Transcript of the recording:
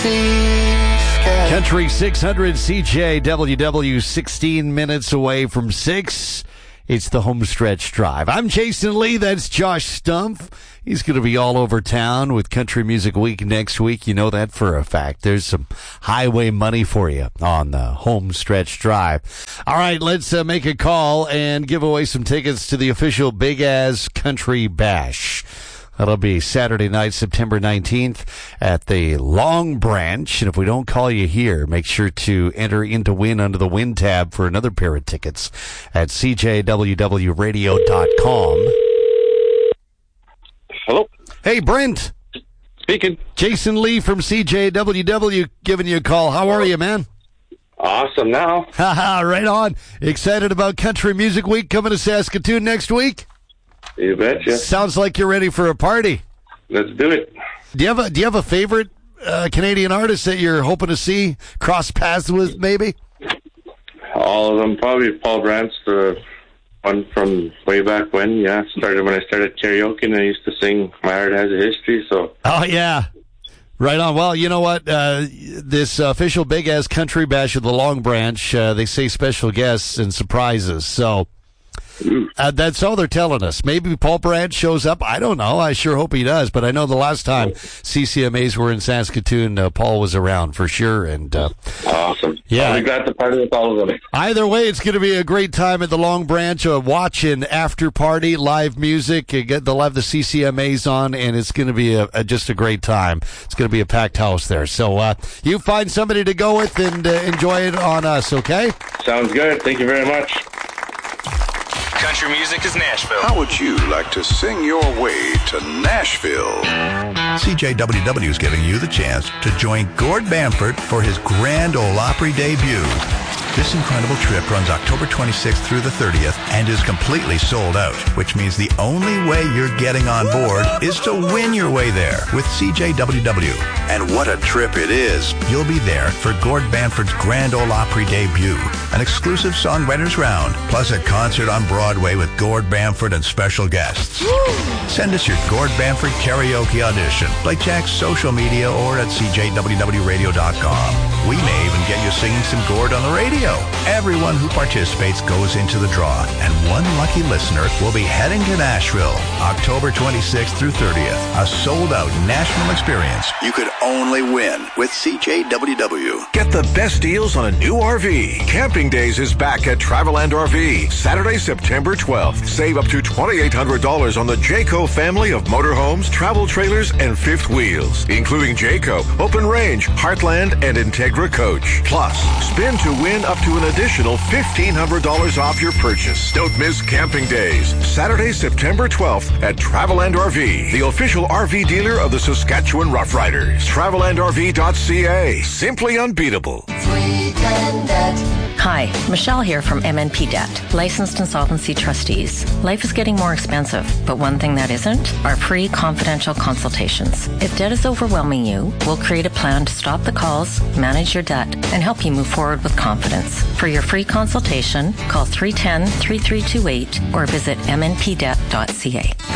Country 600 CJWW, 16 minutes away from 6. It's the Homestretch Drive. I'm Jason Lee. That's Josh Stumpf. He's going to be all over town with Country Music Week next week. You know that for a fact. There's some highway money for you on the Homestretch Drive. All right, let's make a call and give away some tickets to the official Big Ass Country Bash. That'll be Saturday night, September 19th at the Long Branch. And if we don't call you here, make sure to enter in to win under the win tab for another pair of tickets at cjwwradio.com. Hello. Hey, Brent. Speaking. Jason Lee from CJWW giving you a call. How are you, man? Awesome now. Haha, right on. Excited about Country Music Week coming to Saskatoon next week? You betcha. Sounds like you're ready for a party. Let's do it. Do you have a favorite Canadian artist that you're hoping to see cross paths with, maybe? All of them. Probably Paul Brant's the one from way back when. Yeah, when I started karaoke, and I used to sing My Heart Has a History. So. Oh yeah, right on. Well, you know what? This official Big Ass Country Bash of the Long Branch, they say special guests and surprises. So. That's all they're telling us. Maybe Paul Brandt shows up. I don't know. I sure hope he does. But I know the last time CCMAs were in Saskatoon, Paul was around for sure. And awesome. Yeah, we got to party with all of them. Either way, it's going to be a great time at the Long Branch. Watch an after party, live music. They'll have the CCMAs on, and it's going to be just a great time. It's going to be a packed house there. So you find somebody to go with and enjoy it on us. Okay? Sounds good. Thank you very much. Country music is Nashville. How would you like to sing your way to Nashville? CJWW is giving you the chance to join Gord Bamford for his Grand Ole Opry debut. This incredible trip runs October 26th through the 30th and is completely sold out, which means the only way you're getting on board is to win your way there with CJWW. And what a trip it is. You'll be there for Gord Bamford's Grand Ole Opry debut, an exclusive songwriters round, plus a concert on Broadway with Gord Bamford and special guests. Send us your Gord Bamford karaoke audition, like Jack's social media or at cjwwradio.com. We may even get you singing some Gord on the radio. Everyone who participates goes into the draw, and one lucky listener will be heading to Nashville, October 26th through 30th. A sold-out national experience you could only win with CJWW. Get the best deals on a new RV. Camping Days is back at Traveland RV. Saturday, September 12th. Save up to $2,800 on the Jayco family of motorhomes, travel trailers, and fifth wheels, including Jayco, Open Range, Heartland, and Integra Coach. Plus, spin to win up to an additional $1,500 off your purchase. Don't miss Camping Days. Saturday, September 12th at Traveland RV, the official RV dealer of the Saskatchewan Roughriders. TravelandRV.ca. Simply unbeatable. Hi, Michelle here from MNP Debt, licensed insolvency trustees. Life is getting more expensive, but one thing that isn't are free confidential consultations. If debt is overwhelming you, we'll create a plan to stop the calls, manage your debt, and help you move forward with confidence. For your free consultation, call 310-3328 or visit mnpdebt.ca.